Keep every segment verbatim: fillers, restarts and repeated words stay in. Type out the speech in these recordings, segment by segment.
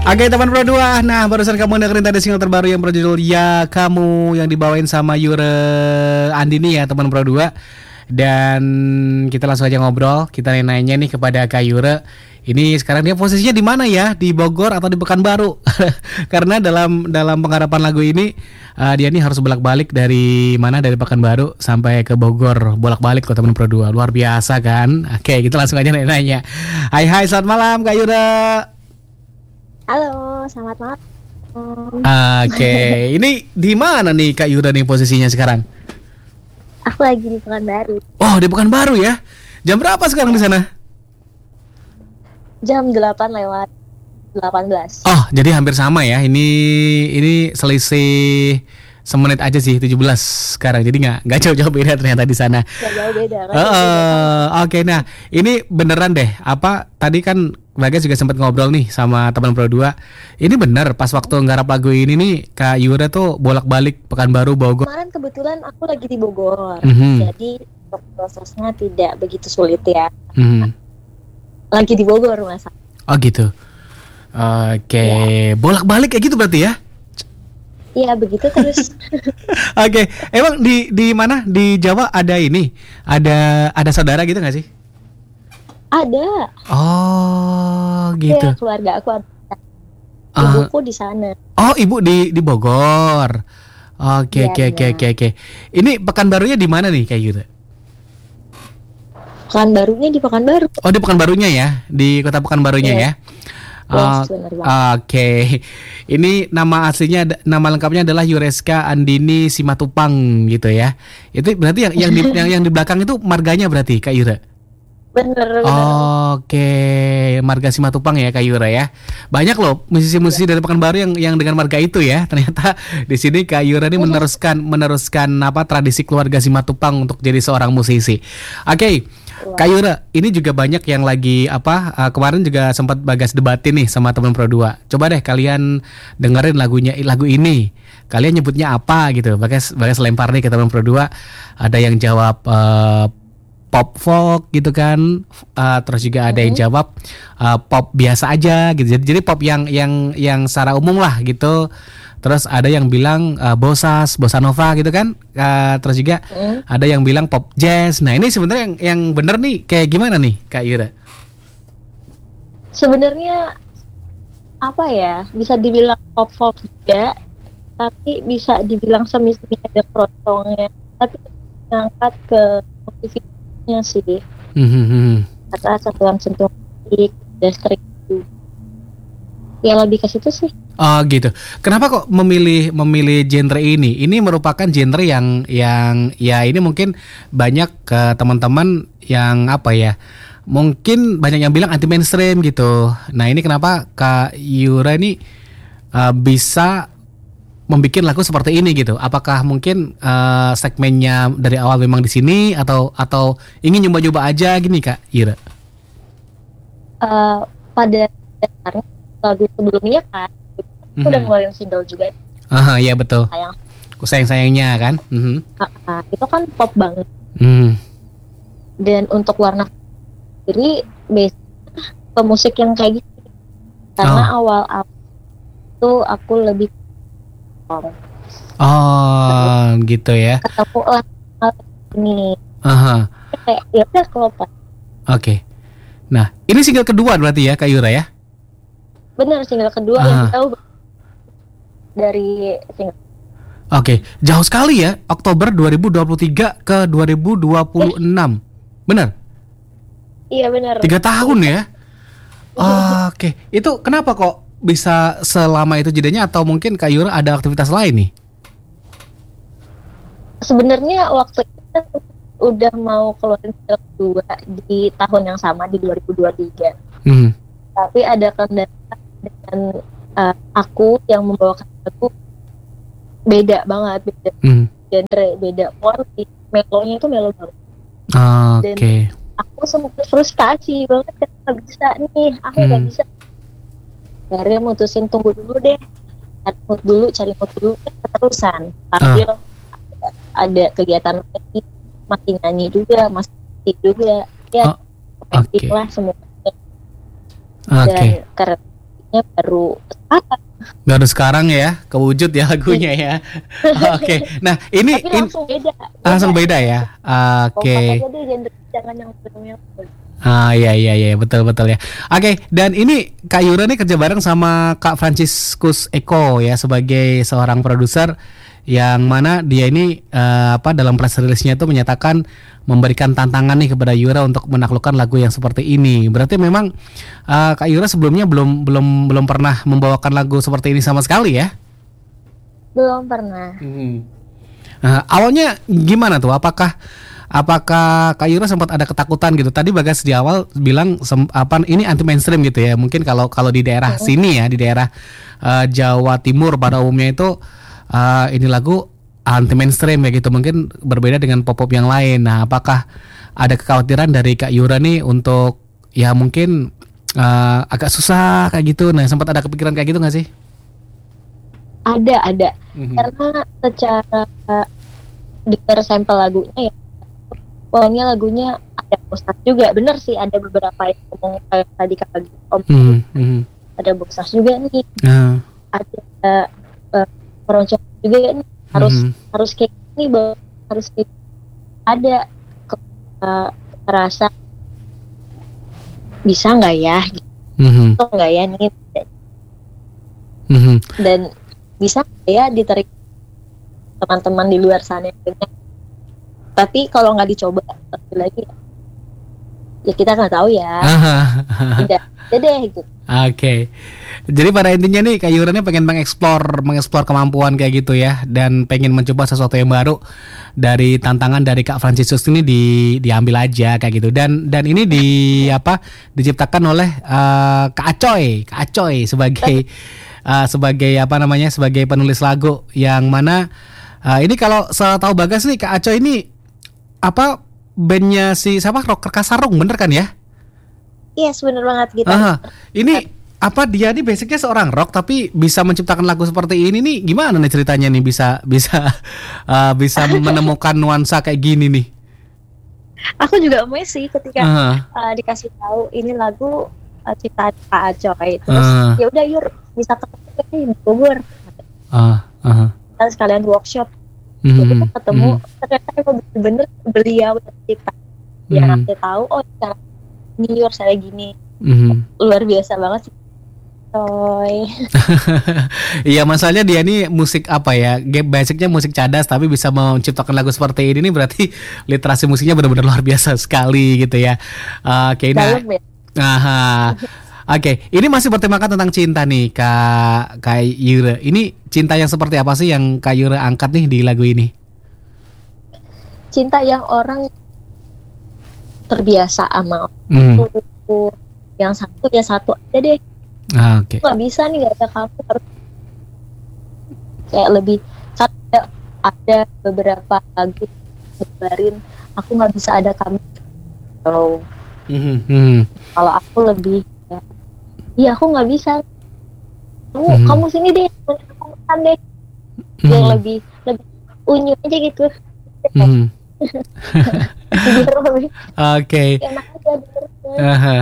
Oke teman Pro dua, nah barusan kamu dengerin tadi single terbaru yang berjudul Ya Kamu, yang dibawain sama Yure Andini ya teman Pro dua. Dan kita langsung aja ngobrol, kita nanya nih kepada Kak Yure. Ini sekarang dia posisinya di mana ya? Di Bogor atau di Pekanbaru? Karena dalam dalam penggarapan lagu ini uh, dia nih harus bolak-balik dari mana? Dari Pekanbaru sampai ke Bogor, bolak-balik kok teman Pro dua. Luar biasa kan? Oke, kita langsung aja nanya. Hai hai, selamat malam Kak Yure. Halo, selamat malam. Oke, ini di mana nih Kak Yura nih posisinya sekarang? Aku lagi di Pekanbaru. Oh, di Pekanbaru ya. Jam berapa sekarang di sana? Jam delapan lewat delapan belas. Oh, jadi hampir sama ya. Ini ini selisih semenit aja sih, tujuh belas sekarang. Jadi nggak nggak jauh-jauh beda ternyata di sana. Gak jauh beda kan? Uh, uh, Oke, okay, nah ini beneran deh. Apa tadi kan Bagas juga sempat ngobrol nih sama teman Pro dua. Ini bener pas waktu nggarap lagu ini nih Kak Yura tuh bolak-balik Pekanbaru Bogor. Kemarin kebetulan aku lagi di Bogor. Mm-hmm. Jadi prosesnya tidak begitu sulit ya. Mm-hmm. Lagi di Bogor masa. Oh gitu. Oke, okay. Ya. Bolak-balik kayak gitu berarti ya? Iya begitu terus. Oke, okay. Emang di di mana di Jawa ada ini, ada ada saudara gitu nggak sih? Ada. Oh gitu. Ya, keluarga aku ada. Ibuku uh, di sana. Oh ibu di di Bogor. Oke oke oke oke oke. Ini Pekanbarunya di mana nih kayak gitu? Pekanbarunya di Pekanbaru. Oh di Pekanbarunya ya, di kota Pekanbarunya yeah. ya. Yes, uh, Oke, okay. Ini nama aslinya, nama lengkapnya adalah Yureska Andini Simatupang gitu ya. Itu berarti yang yang di, yang, yang di belakang itu marganya berarti Kak Yura? Bener, bener. Oke, okay. Marga Simatupang ya Kak Yura ya. Banyak loh musisi-musisi ya. Dari Pekanbaru yang yang dengan marga itu ya. Ternyata di sini Kak Yura ini meneruskan meneruskan apa tradisi keluarga Simatupang untuk jadi seorang musisi. Oke. Okay. Kak Yura, ini juga banyak yang lagi apa uh, kemarin juga sempat Bagas debatin nih sama teman Pro dua. Coba deh kalian dengerin lagunya lagu ini. Kalian nyebutnya apa gitu. Bagas Bagas lempar nih ke teman Pro dua. Ada yang jawab uh, pop folk gitu kan. Uh, terus juga ada yang jawab uh, pop biasa aja gitu. Jadi jadi pop yang yang yang secara umum lah gitu. Terus ada yang bilang uh, bosas, bossa nova gitu kan. Uh, terus juga mm. ada yang bilang pop jazz. Nah ini sebenarnya yang yang bener nih kayak gimana nih Kak Yura? Sebenarnya apa ya? Bisa dibilang pop folk juga, tapi bisa dibilang semi-semi ada krotongnya. Tapi ngangkat ke motifnya sih. Mm-hmm. Kata sentuhan-sentuhan musik, listrik itu. Ya lebih ke situ sih. Oh gitu. Kenapa kok memilih memilih genre ini? Ini merupakan genre yang yang ya ini mungkin banyak ke teman-teman yang apa ya? Mungkin banyak yang bilang anti mainstream gitu. Nah, ini kenapa Kak Yura ini uh, bisa membuat lagu seperti ini gitu? Apakah mungkin uh, segmennya dari awal memang di sini atau atau ingin nyoba-nyoba aja gini Kak Yura? Uh, pada dasarnya lagu sebelumnya kan aku udah ngeluarin single juga. Ah iya betul. Sayang. Ku sayang-sayangnya kan. Mm-hmm. Uh, uh, itu kan pop banget. Mm. Dan untuk warna sendiri biasanya ke musik yang kayak gitu. Karena oh. awal-awal itu aku lebih pop. Oh Terus, gitu ya. Ketemu lah ini. Aha. Kayak ya udah kelopak. Oke. Okay. Nah ini single kedua berarti ya Kak Yura ya? Benar single kedua Aha. yang tahu dari single. Oke, jauh sekali ya, Oktober dua ribu dua puluh tiga ke dua ribu dua puluh enam. Eh. Benar? Iya benar. Tiga tahun ya? Oh, Oke, itu kenapa kok bisa selama itu jedanya atau mungkin Kak Yura ada aktivitas lain nih? Sebenarnya waktu itu udah mau keluarin single kedua di tahun yang sama di dua ribu dua puluh tiga. Hmm. Tapi ada kendala dengan uh, aku yang membawakan lagu beda banget, beda mm. genre, beda warna, melonya itu melo banget. Oke. Okay. Dan aku sempat frustasi banget kan nggak bisa nih, aku nggak mm. bisa. Akhirnya mutusin tunggu dulu deh, cari mood dulu, cari mood dulu, keterusan. Sambil uh. ada kegiatan lagi, masih nyanyi juga, masih juga, ya, oh. Okay. lah semuanya. Okay. Dan karena Ya baru sekarang. Baru sekarang ya kewujud ya lagunya ya. Oke. Nah, ini Tapi in- langsung beda. langsung beda ya. Oke. Fokus aja deh, genre jangan yang filmnya. Ah, iya iya iya, betul betul ya. Oke, dan ini Kak Yura nih kerja bareng sama Kak Franciscus Eko ya sebagai seorang produser yang mana dia ini eh, apa dalam press release-nya itu menyatakan memberikan tantangan nih kepada Yura untuk menaklukkan lagu yang seperti ini. Berarti memang eh, Kak Yura sebelumnya belum belum belum pernah membawakan lagu seperti ini sama sekali ya? Belum pernah. Hmm. Nah, awalnya gimana tuh? Apakah apakah Kak Yura sempat ada ketakutan gitu? Tadi Bagas di awal bilang sem- apa ini anti mainstream gitu ya. Mungkin kalau kalau di daerah Mm. sini ya, di daerah eh, Jawa Timur pada umumnya itu eh, ini lagu anti mainstream ya gitu. Mungkin berbeda dengan pop-pop yang lain. Nah, apakah ada kekhawatiran dari Kak Yura nih untuk ya mungkin eh, agak susah kayak gitu? Nah, sempat ada kepikiran kayak gitu nggak sih? Ada ada. Mhm. Karena secara uh, dengar sampel lagunya ya, pokoknya lagunya ada bosan juga. Bener sih ada beberapa yang ngomong kayak tadi kak Om, Mhm, mhm. ada bosan juga nih, Nah, ada uh, keroncongan juga nih, harus mhm. harus kayak gini Bang. Harus kayak ada ke- uh, rasa bisa nggak ya Mhm, gitu nggak ya nih, mhm. dan bisa nggak ya diterima teman-teman di luar sana yang dengar. Tapi kalau nggak dicoba lagi lagi ya kita nggak tahu ya. Aha. Tidak ya deh gitu. Oke, jadi pada intinya nih Kak Yura nih pengen mengeksplor mengeksplor kemampuan kayak gitu ya, dan pengen mencoba sesuatu yang baru dari tantangan dari Kak Franciscus ini di diambil aja kayak gitu, dan dan ini di apa diciptakan oleh eh, Kak Acoy, Kak Acoy sebagai eh, sebagai apa namanya sebagai penulis lagu yang mana eh, ini kalau setahu Bagas nih Kak Acoy ini apa bandnya si siapa Rocker Kasarung bener kan ya? Yes, bener banget gitu. Aha, ini apa dia nih basicnya seorang rock tapi bisa menciptakan lagu seperti ini nih gimana nih ceritanya nih bisa bisa uh, bisa menemukan nuansa kayak gini nih? Aku juga amazed sih ketika Aha, uh, dikasih tahu ini lagu uh, ciptaan Pak Acoy. Terus Ah. ya udah yur bisa ketemu nih di Bogor. ah, aha, Kita sekalian workshop. mhm, Jadi kita ketemu mhm, ternyata emang bener-bener beliau yang cipta. Ya Mhm. nanti tahu oh cara ini yur saya gini. mhm. Luar biasa banget sih. Coy. Iya masalahnya dia nih musik apa ya? Game basicnya musik cadas tapi bisa menciptakan lagu seperti ini nih berarti literasi musiknya benar-benar luar biasa sekali gitu ya. Oke, nah, Dalam ya. aha. Oke, ini masih bertemakan tentang cinta nih Kak Kak Yura. Ini cinta yang seperti apa sih yang Kak Yura angkat nih di lagu ini? Cinta yang orang terbiasa sama Hmm. aku. Yang satu ya satu aja deh. Ah, Oke. Nggak bisa nih gak ada kamu, harus kayak lebih kan ada, ada beberapa lagu ngebarin aku nggak bisa ada kamu. So, Mhm, mhm. kalau aku lebih ya, iya aku nggak bisa, kamu Mhm. kamu sini deh, kamu makan deh, yang Mhm, lebih lebih unyu aja gitu. mhm. Biar lebih Oke. enak aja dengernya. Aha.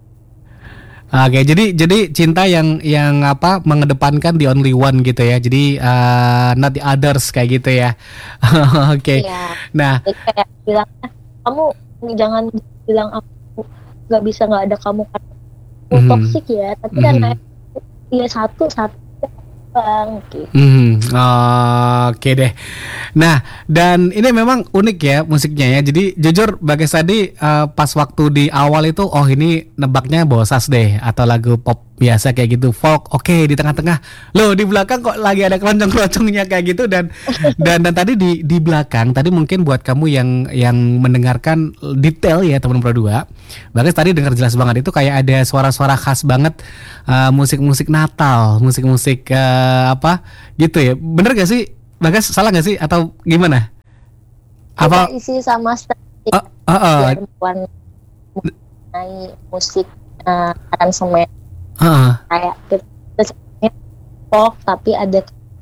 Oke, jadi jadi cinta yang yang apa mengedepankan the only one gitu ya. Jadi uh, not the others kayak gitu ya. Oke. Iya, Nah, jadi kayak bilangnya kamu jangan bilang aku nggak bisa nggak ada kamu kan aku Mhm. toksik ya, tapi Mhm. karena ya satu satu bang gitu. hmm, oke deh. Nah, dan ini memang unik ya musiknya ya. Jadi jujur Bagas tadi eh, pas waktu di awal itu oh ini nebaknya Bosas deh atau lagu pop biasa kayak gitu folk. Oke, di tengah-tengah. Loh, di belakang kok lagi ada keroncong-keroncongnya kayak gitu dan dan dan tadi di di belakang tadi mungkin buat kamu yang yang mendengarkan detail ya teman berdua. Bagas tadi dengar jelas banget itu kayak ada suara-suara khas banget eh, musik-musik Natal, musik-musik eh, apa gitu ya. Bener gak sih? Bagas salah gak sih atau gimana? Apa? Kita isi sama statistik Oh, oh, oh. biar bukan mengenai musik uh, aransemen Heeh. kayak gitu. Terus pop tapi ada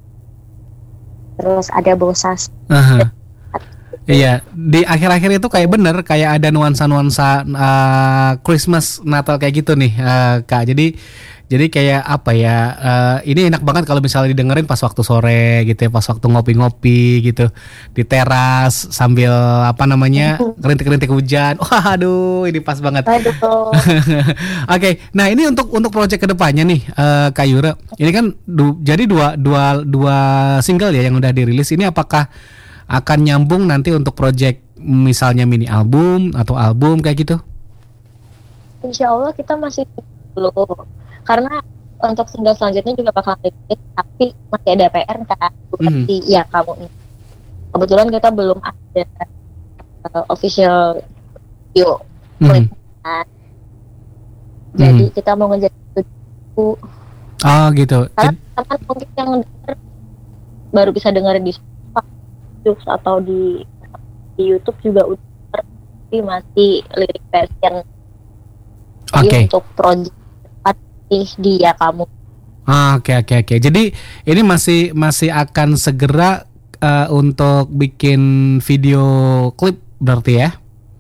terus ada bosas. Aha. Iya, di akhir-akhir itu kayak bener kayak ada nuansa-nuansa uh, Christmas Natal kayak gitu nih, uh, Kak. Jadi Jadi kayak apa ya? Uh, ini enak banget kalau misalnya didengerin pas waktu sore gitu ya, pas waktu ngopi-ngopi gitu di teras sambil apa namanya kerintik-kerintik hujan. Wah, aduh, ini pas banget. Oke, okay, nah ini untuk untuk proyek kedepannya nih, uh, Kak Yura. Ini kan du, jadi dua dua dua single ya yang udah dirilis. Ini apakah akan nyambung nanti untuk proyek misalnya mini album atau album kayak gitu? Insya Allah kita masih dulu. Karena untuk single selanjutnya juga bakal rilis, tapi masih ada P R kan, bukan mm. ya kamu ini. Kebetulan kita belum ada uh, official video mm. kan. Jadi mm. kita mau ngejar itu. Oh gitu. Karena teman mungkin yang denger, baru bisa dengar di Spotify atau di di YouTube juga udah, tapi masih lirik version. Oke. Okay. Untuk project dia kamu. Ah, oke oke oke. Jadi ini masih masih akan segera uh, untuk bikin video klip berarti ya?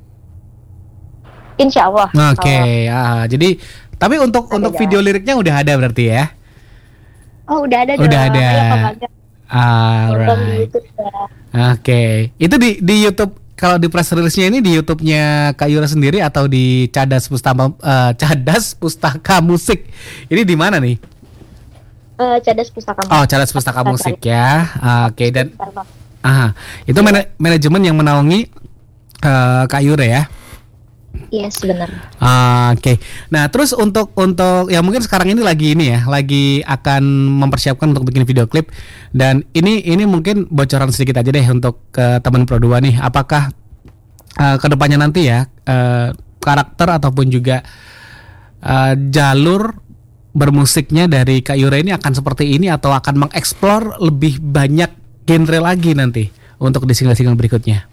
Insya Allah. Oke. Okay. Ah, jadi tapi untuk ada untuk jalan. Video liriknya udah ada berarti ya? Oh udah ada. Udah dong. Ada. Alright. Oke. Okay. Itu di di YouTube. Kalau di press release-nya ini di YouTube-nya Kak Yura sendiri atau di Cadas Pustaka uh, Cadas Pustaka Musik. Ini di mana nih? Uh, Cadas Pustaka Musik. Oh, Cadas Pustaka Musik ya. Uh, Oke okay. Dan aha, itu mana- manajemen yang menaungi uh, Kak Yura ya? Yes, benar. Uh, Oke. Okay. Nah, terus untuk untuk ya mungkin sekarang ini lagi ini ya, lagi akan mempersiapkan untuk bikin video klip dan ini ini mungkin bocoran sedikit aja deh untuk ke uh, teman Pro dua nih. Apakah uh, kedepannya nanti ya uh, karakter ataupun juga uh, jalur bermusiknya dari Kak Yura ini akan seperti ini atau akan mengeksplor lebih banyak genre lagi nanti untuk di single-single berikutnya?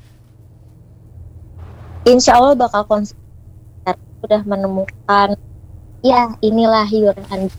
Insya Allah bakal konsisten, sudah menemukan ya inilah Yura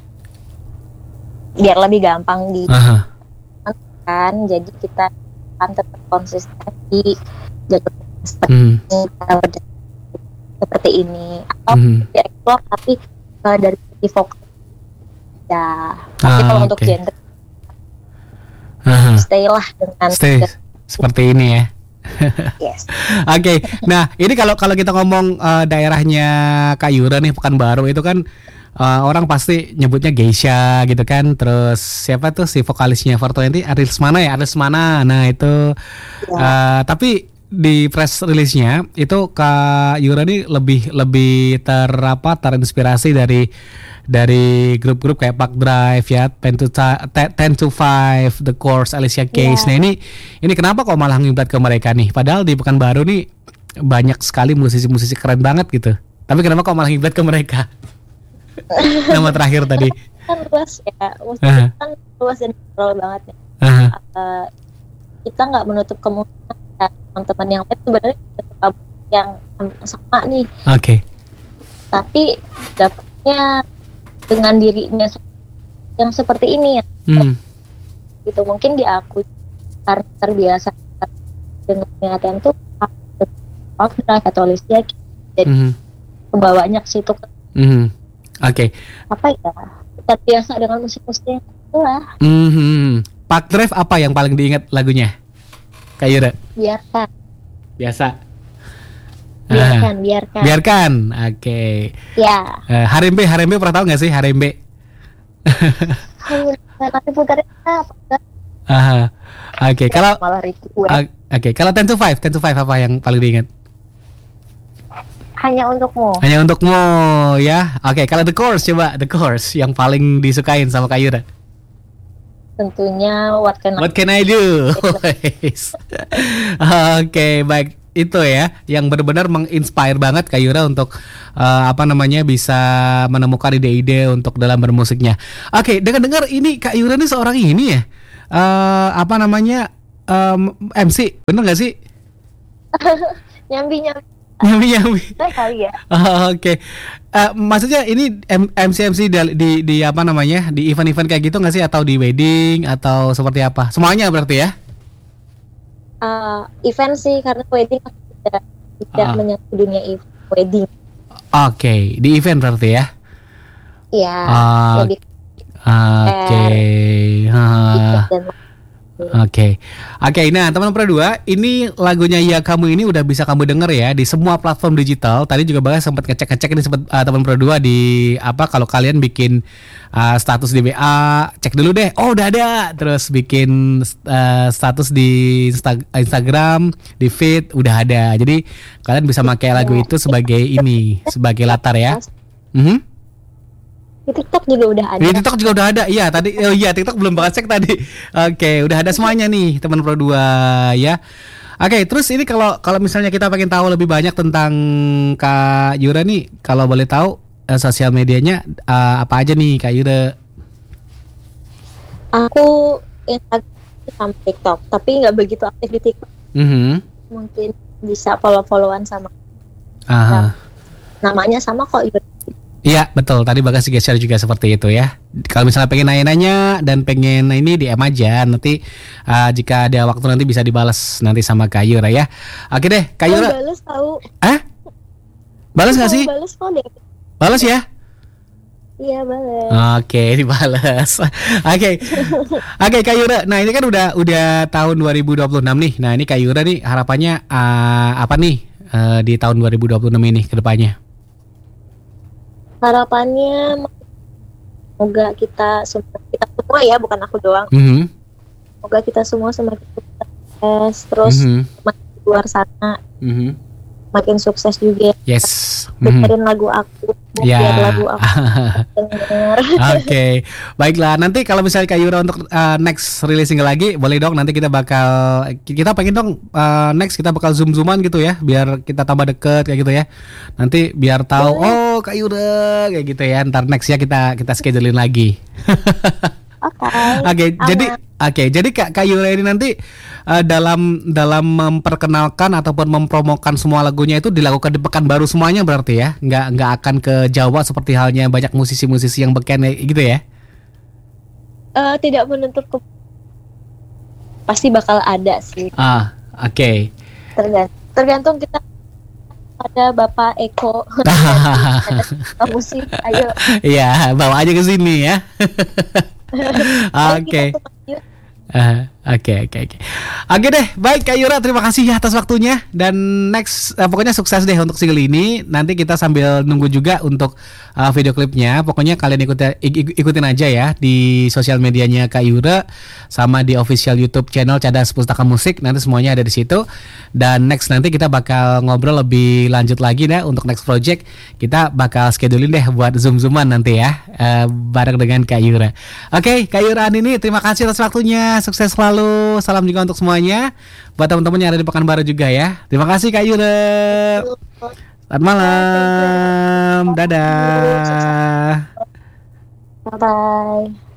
biar lebih gampang di kan, jadi kita akan tetap konsisten di jalur hmm. seperti ini atau hmm. di explore tapi uh, dari segi vokal ya. Tapi ah, kalau okay. untuk genre uh-huh. stay lah dengan stay seperti ini ya. Yes. Oke, okay. Nah ini kalau kalau kita ngomong uh, daerahnya Kak Yura nih Pekanbaru itu kan uh, orang pasti nyebutnya Geisha gitu kan. Terus siapa tuh si vokalisnya four twenty Aris mana ya Aris mana. Nah itu yeah. uh, tapi di press release-nya itu Kak Yura nih lebih lebih ter apa terinspirasi dari dari grup-grup kayak Park Drive ya, ten to five, The Course, Alicia Keys. Yeah. Nah ini ini kenapa kok malah ngiblat ke mereka nih? Padahal di Pekanbaru nih banyak sekali musisi-musisi keren banget gitu. Tapi kenapa kok malah ngiblat ke mereka? Nama terakhir tadi. Kan luas ya, musik uh-huh. kan luas dan general banget ya. Uh-huh. Uh, kita nggak menutup kemungkinan ya, teman-teman yang lain sebenarnya yang sama nih. Oke. Okay. Tapi dapatnya dengan dirinya yang seperti ini ya, hmm. gitu mungkin diakui karena terbiasa dengan niatan tuh atau Alicia jadi hmm. kebawanya ke situ. Hmm. Oke. Okay. Apa ya? Terbiasa dengan musik-musik yang itulah. Hmm. Park Drive apa yang paling diingat lagunya? Kak Yura? Biarkan. Biasa. Biarkan, uh, biarkan. Biarkan, oke. Okay. Ya. Uh, Harembe, Harembe pernah tahu nggak sih Harembe? Tapi putarnya apa? Uh, oke, okay. Kalau Oke, okay. Kalau ten to five, ten to five apa yang paling diingat? Hanya untukmu. Hanya untukmu, ya. Oke, okay. Kalau The Course coba The Course yang paling disukain sama Kak Yura. Tentunya What Can I What Can I Do? Oke, okay, baik. Itu ya yang benar-benar menginspire banget Kak Yura untuk uh, apa namanya bisa menemukan ide-ide untuk dalam bermusiknya. Oke, okay, dengar-dengar ini Kak Yura ini seorang ini ya uh, apa namanya um, M C, bener nggak sih? nyambi nyambi. Nyambi nyambi. Kali ya. Uh, Oke, okay. uh, maksudnya ini M- MC MC di, di di apa namanya di event-event kayak gitu nggak sih atau di wedding atau seperti apa? Semuanya berarti ya? Uh, event sih karena wedding tidak tidak uh. menyangkut dunia wedding. Oke, okay. Di event berarti ya. ya Ah, lebih Oke. Ah. dan Oke, oke. Nah, teman berdua, ini lagunya Ya Kamu ini udah bisa kamu denger ya di semua platform digital. Tadi juga bahkan sempat ngecek-ngecek ini sempat uh, teman berdua di apa kalau kalian bikin uh, status di W A, cek dulu deh. Oh, udah ada. Terus bikin uh, status di Insta- Instagram, di feed udah ada. Jadi kalian bisa pakai lagu itu sebagai ini, sebagai latar ya. Mhm. di TikTok juga udah ada. Di TikTok juga udah ada. Iya, tadi oh iya TikTok belum banget cek tadi. Oke, udah ada semuanya nih, teman Pro dua ya. Oke, terus ini kalau kalau misalnya kita pengen tahu lebih banyak tentang Kak Yura nih, kalau boleh tahu eh, sosial medianya eh, apa aja nih Kak Yura? Aku Instagram sama TikTok, tapi nggak begitu aktif di TikTok. Mhm. Mungkin bisa follow-followan sama Aha. namanya sama kok. Iya betul, tadi Bagas juga share juga seperti itu ya. Kalau misalnya pengen nanya-nanya dan pengen ini D M aja, nanti uh, jika ada waktu nanti bisa dibalas nanti sama Kak Yura ya. Oke deh Kak Oh, Yura. balas tahu. Ah? Balas nggak sih? Balas kok deh. Balas ya? Iya balas. Oke, dibalas. Oke. Oke Kak Yura. Nah, ini kan udah udah tahun dua ribu dua puluh enam nih. Nah, ini Kak Yura nih harapannya uh, apa nih uh, di tahun dua ribu dua puluh enam ini ke depannya? Harapannya semoga kita semua kita semua ya, bukan aku doang. Mhm. Semoga kita semua semakin sukses terus Mhm. makin di luar sana Mhm. makin sukses juga. Yes. Mhm. Dengerin lagu aku, Ya. biar lagu aku denger. Oke, baiklah. Nanti kalau misalnya Kak Yura untuk uh, next rilis single lagi, boleh dong. Nanti kita bakal kita pengen dong uh, next kita bakal zoom zooman gitu ya, biar kita tambah deket kayak gitu ya. Nanti biar tahu oh Kak Yura kayak gitu ya. Ntar next ya kita kita schedulein lagi. Oke. Oke, jadi oke, jadi Kak Kak Yura ini nanti uh, dalam dalam memperkenalkan ataupun mempromokan semua lagunya itu dilakukan di Pekanbaru semuanya berarti ya, nggak nggak akan ke Jawa seperti halnya banyak musisi-musisi yang beken ya, gitu ya? Eh, tidak menutup ke pasti bakal ada sih. Ah, oke. Tergantung, tergantung kita ada Bapak Eko. Ada musik, ayo. Iya, bawa aja ke sini ya. Oke. Ah, Oke oke oke. Oke deh, baik Kak Yura, terima kasih ya atas waktunya. Dan next, eh, pokoknya sukses deh untuk single ini. Nanti kita sambil nunggu juga untuk uh, video klipnya. Pokoknya kalian ikuti, ik- ikutin aja ya di sosial medianya Kak Yura, sama di official YouTube channel Cadas Pustaka Musik. Nanti semuanya ada di situ. Dan next nanti kita bakal ngobrol lebih lanjut lagi deh untuk next project. Kita bakal schedulein deh buat zoom-zooman nanti ya, eh, bareng dengan Kak Yura. Oke, Kak Yura ini terima kasih atas waktunya. Sukses selalu. Salam juga untuk semuanya. Buat teman-teman yang ada di Pekanbaru juga ya. Terima kasih Kak Yura. Selamat malam. Dadah. Bye bye.